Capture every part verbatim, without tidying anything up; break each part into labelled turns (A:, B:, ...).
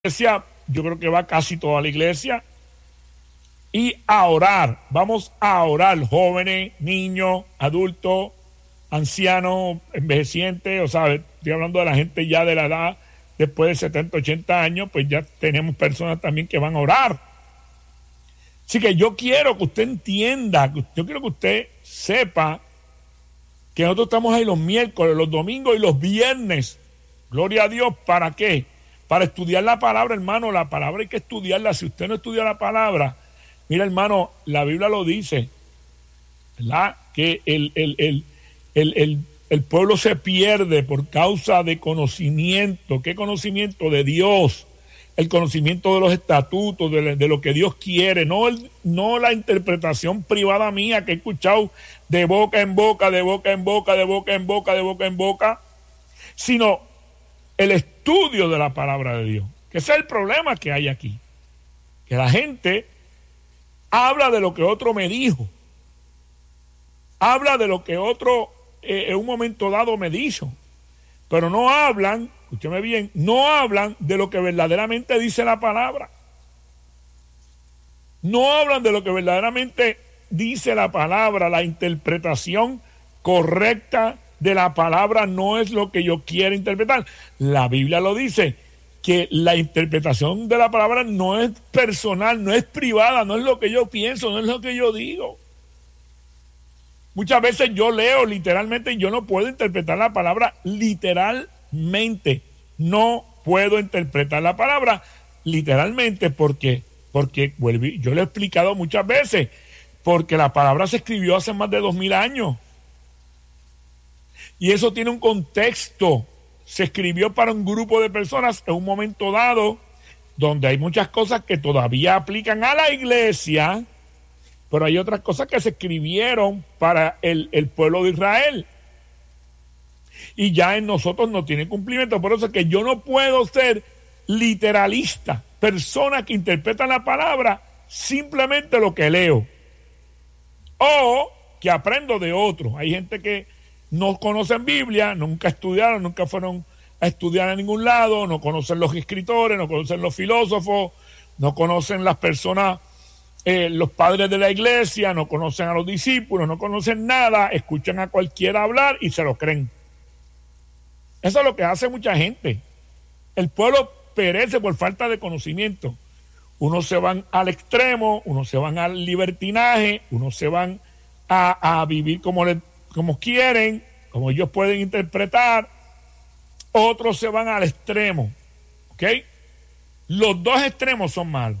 A: iglesia, yo creo que va casi toda la iglesia, y a orar. Vamos a orar, jóvenes, niños, adultos, ancianos, envejecientes, o sea, estoy hablando de la gente ya de la edad, después de setenta, ochenta años, pues ya tenemos personas también que van a orar. Así que yo quiero que usted entienda, yo quiero que usted sepa que nosotros estamos ahí los miércoles, los domingos y los viernes. Gloria a Dios, ¿para qué? Para estudiar la palabra, hermano. La palabra hay que estudiarla. Si usted no estudia la palabra, mira, hermano, la Biblia lo dice, ¿verdad? Que el, el, el, el, el, el pueblo se pierde por causa de conocimiento. ¿Qué conocimiento? De Dios. El conocimiento de los estatutos, de, de lo que Dios quiere, no, el, no la interpretación privada mía que he escuchado de boca en boca, de boca en boca, de boca en boca, de boca en boca, sino el estudio de la palabra de Dios. Que ese es el problema que hay aquí. Que la gente habla de lo que otro me dijo. Habla de lo que otro eh, en un momento dado me dijo. Pero no hablan, escúcheme bien, no hablan de lo que verdaderamente dice la palabra. No hablan de lo que verdaderamente dice la palabra. La interpretación correcta de la palabra no es lo que yo quiero interpretar. La Biblia lo dice, que la interpretación de la palabra no es personal, no es privada, no es lo que yo pienso, no es lo que yo digo. Muchas veces yo leo literalmente y yo no puedo interpretar la palabra literalmente. No puedo interpretar la palabra literalmente porque, porque yo lo he explicado muchas veces, porque la palabra se escribió hace más de dos mil años. Y eso tiene un contexto. Se escribió para un grupo de personas en un momento dado, donde hay muchas cosas que todavía aplican a la iglesia, pero hay otras cosas que se escribieron para el, el pueblo de Israel. Y ya en nosotros no tiene cumplimiento. Por eso es que yo no puedo ser literalista, persona que interpreta la palabra simplemente lo que leo. O que aprendo de otros. Hay gente que no conocen Biblia, nunca estudiaron, nunca fueron a estudiar a ningún lado, no conocen los escritores, no conocen los filósofos, no conocen las personas, eh, los padres de la iglesia, no conocen a los discípulos, no conocen nada, escuchan a cualquiera hablar y se lo creen. Eso es lo que hace mucha gente. El pueblo perece por falta de conocimiento. Unos se van al extremo, unos se van al libertinaje, unos se van a, a vivir como les como quieren, como ellos pueden interpretar, otros se van al extremo, ¿ok? Los dos extremos son malos.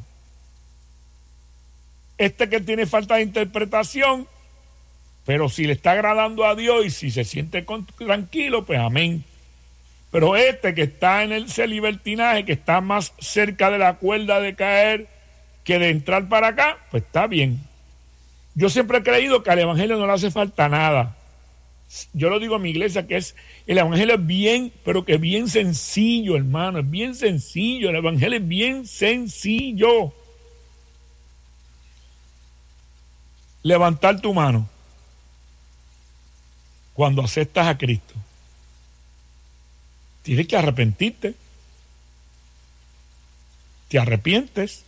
A: Este que tiene falta de interpretación, pero si le está agradando a Dios y si se siente con, tranquilo, pues amén. Pero este que está en ese libertinaje, que está más cerca de la cuerda de caer que de entrar para acá, pues está bien. Yo siempre he creído que al evangelio no le hace falta nada. Yo lo digo a mi iglesia, que es el evangelio es bien, pero que bien sencillo, hermano, es bien sencillo, el evangelio es bien sencillo. Levantar tu mano cuando aceptas a Cristo. Tienes que arrepentirte. Te arrepientes.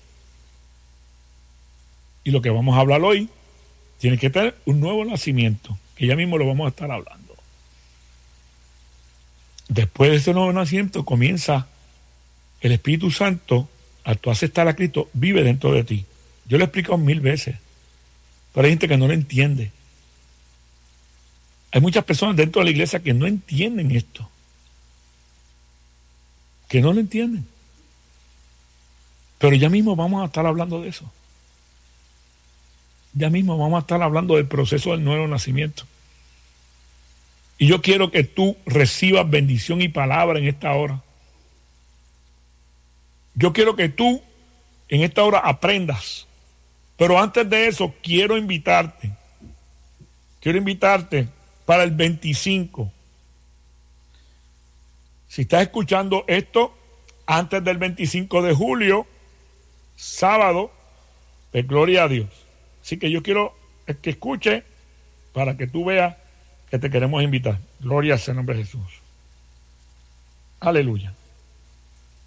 A: Y lo que vamos a hablar hoy, tienes que tener un nuevo nacimiento, que ya mismo lo vamos a estar hablando. Después de ese nuevo nacimiento comienza el Espíritu Santo, al tú aceptar a Cristo, vive dentro de ti. Yo lo he explicado mil veces, pero hay gente que no lo entiende. Hay muchas personas dentro de la iglesia que no entienden esto, que no lo entienden. Pero ya mismo vamos a estar hablando de eso. Ya mismo vamos a estar hablando del proceso del nuevo nacimiento. Y yo quiero que tú recibas bendición y palabra en esta hora. Yo quiero que tú en esta hora aprendas. Pero antes de eso, quiero invitarte. Quiero invitarte para el veinticinco. Si estás escuchando esto antes del veinticinco de julio, sábado, pues gloria a Dios. Así que yo quiero que escuche para que tú veas que te queremos invitar. Gloria al nombre de Jesús. Aleluya.